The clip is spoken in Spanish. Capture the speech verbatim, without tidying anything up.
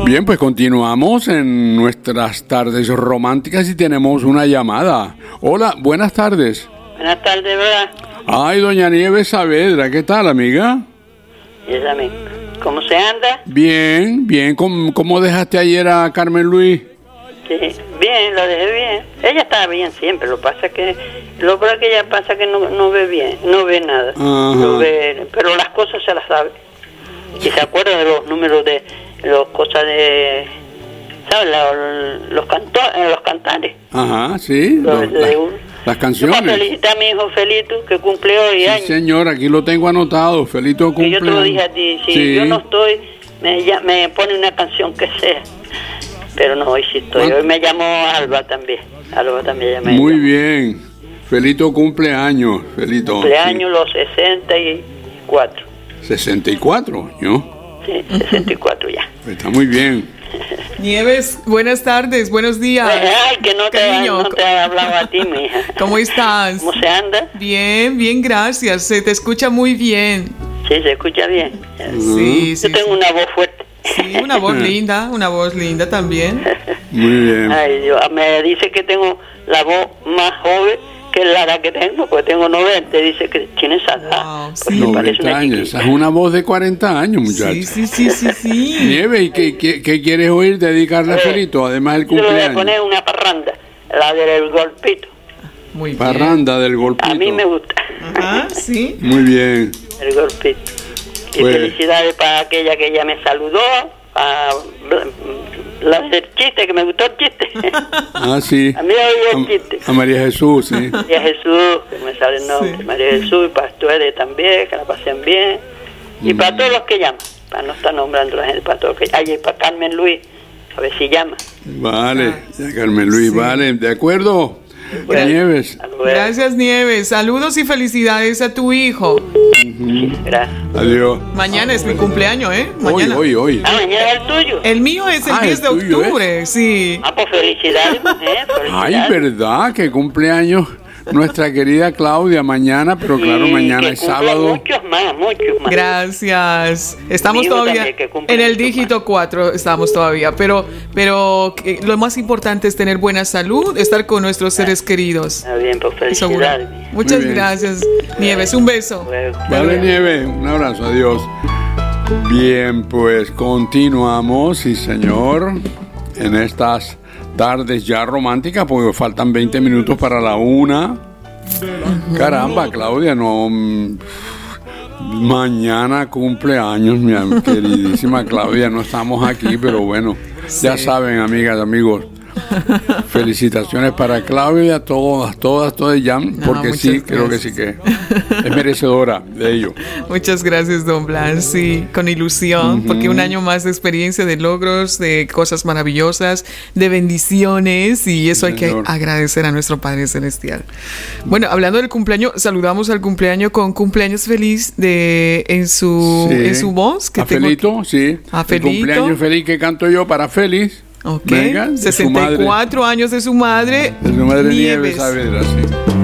Bien, pues continuamos en nuestras tardes románticas y tenemos una llamada. Hola, buenas tardes. Buenas tardes, ¿verdad? Ay, doña Nieves Saavedra, ¿qué tal, amiga? Esa me... ¿Cómo se anda? Bien, bien. ¿Cómo, cómo dejaste ayer a Carmen Luis? Sí, bien, lo dejé bien. Ella estaba bien siempre, lo pasa que lo peor que ella pasa que no, no ve bien, no ve nada. No ve, pero las cosas se las sabe. Y se acuerda de los números de las cosas de, ¿sabes? Los, los, canto, los cantares. Ajá, sí. Los, los, de las, un, las canciones. Yo felicité a mi hijo Felito, que cumple hoy sí, años. Señor, aquí lo tengo anotado. Felito cumple. Que yo te lo dije a ti, si sí. yo no estoy, me, ya, me pone una canción que sea. Pero no, hoy sí estoy. Hoy me llamó Alba también. Alba también llamé. Muy llamó. Bien. Felito cumple años. Felito. Cumpleaños sí. Los sesenta y cuatro. ¿sesenta y cuatro, ¿no? Sí, sesenta y cuatro ya. Está muy bien. Nieves, buenas tardes, buenos días. Ay, que no te, no te he hablado a ti, mija. ¿Cómo estás? ¿Cómo se anda? Bien, bien, gracias. Se te escucha muy bien. Sí, se escucha bien. Sí, Yo sí, tengo sí. una voz fuerte. Sí, una voz linda, una voz linda también. Muy bien. Ay, Dios, me dice que tengo la voz más joven que la que tengo, pues tengo noventa, dice que tiene esa edad. Wow, pues sí. noventa años, esa es una voz de cuarenta años, muchacho. Sí, sí, sí, sí, sí. Nieve, ¿y qué, qué, qué quieres oír dedicarle a Felito, además del cumpleaños? Yo le voy a poner una parranda, la del golpito. Muy bien. Parranda del golpito. A mí me gusta. Ajá, sí. Muy bien. El golpito. Y Pues... felicidades para aquella que ella me saludó, a la del chiste, que me gustó el chiste. Ah, sí. A mí oí el chiste. A, a María Jesús, sí. María Jesús, que me sale el nombre. Sí. María Jesús y para ustedes también, que la pasen bien. Y mm. para todos los que llaman, para no estar nombrando a la gente, para todos los que llaman. Y para Carmen Luis, a ver si llama. Vale, ya Carmen Luis, sí. Vale, ¿de acuerdo? Bueno, Nieves. Gracias, Nieves. Saludos y felicidades a tu hijo. Uh-huh. Gracias. Adiós. Mañana es mi cumpleaños, ¿eh? Mañana. Hoy, hoy, hoy. Ah, mañana es el tuyo. El mío es el ah, diez de octubre, es? sí. Ah, pues felicidades, mujer. Felicidades. Ay, ¿verdad? Que cumpleaños nuestra querida Claudia mañana, pero claro, sí, mañana es sábado. Muchos más, muchos más. Gracias. Estamos todavía en el dígito cuatro, estamos todavía, pero pero eh, lo más importante es tener buena salud, estar con nuestros seres queridos. Está bien, pues felicidades. Muchas gracias, Nieves. Un beso. Bueno, vale, Nieves, un abrazo, adiós. Bien, pues continuamos, sí señor, en estas tardes ya románticas, porque faltan veinte minutos para la una. Caramba, Claudia, no. Mañana cumpleaños, mi queridísima Claudia. No estamos aquí, pero bueno, sí. Ya saben, amigas, amigos. Felicitaciones para Claudia, todas, todas, todas ya, porque no, sí, gracias. Creo que sí que es merecedora de ello. Muchas gracias, don Blas, sí, con ilusión, uh-huh. Porque un año más de experiencia, de logros, de cosas maravillosas, de bendiciones, y eso sí, hay señor. Que agradecer a nuestro Padre Celestial. Bueno, hablando del cumpleaños, saludamos al cumpleaños con cumpleaños feliz de en su, sí. en su voz. Que a Felito, sí. A Felito. El cumpleaños feliz que canto yo para Félix. Ok, Venga, sesenta y cuatro años de su madre, de su madre Nieves Saavedra, sí.